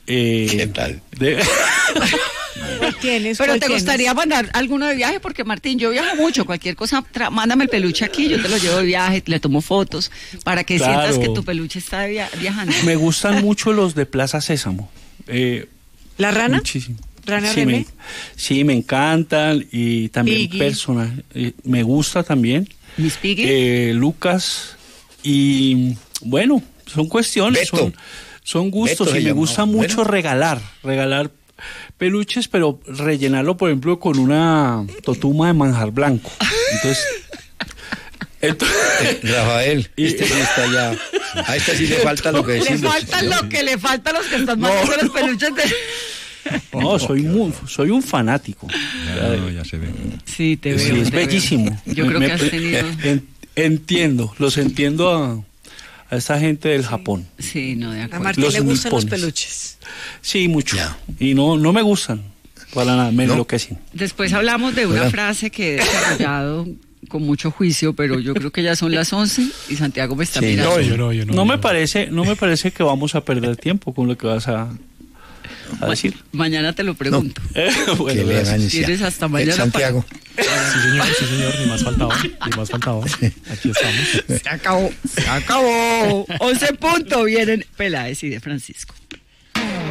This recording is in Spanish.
¿Qué tal? ¿Cuál tienes? Pero ¿Cuál te tienes? gustaría mandar alguno de viaje, porque Martín, yo viajo mucho, cualquier cosa, mándame el peluche aquí, yo te lo llevo de viaje, le tomo fotos, para que Claro. sientas que tu peluche está viajando. Me gustan mucho los de Plaza Sésamo. ¿La rana? Muchísimo. ¿Rana Sí, René? sí, me encantan, y también Piggy. personal. Me gusta también. Miss Piggy. Lucas, y bueno, son cuestiones, Beto. son gustos, Beto se y me llamaba. gusta mucho Bueno. regalar peluches, pero rellenarlo, por ejemplo, con una totuma de manjar blanco. Entonces Rafael, este sí está ya. A este sí le falta lo que Le decimos. falta lo que le falta a los que están mandando los peluches de... no, soy un fanático. Ya se ve. Sí, te Sí, veo. es te veo. bellísimo. Yo creo que has tenido... Los entiendo a esta gente del Japón. Sí, no, de A acuerdo. Martín Los le gustan los nipones. peluches. Sí, mucho. Ya. Y no me gustan para nada, me ¿No? enloquecen. Después hablamos de una Hola. frase que he desarrollado con mucho juicio, pero yo creo que ya son las 11 y Santiago me está Sí, mirando. No me parece que vamos a perder tiempo con lo que vas a decir. Mañana te lo pregunto. Bueno, Qué gracias. elegancia. Tienes hasta mañana Santiago. Sí, señor, ni más faltaba. Aquí estamos. Se acabó. 11 puntos vienen Peláez y de Francisco.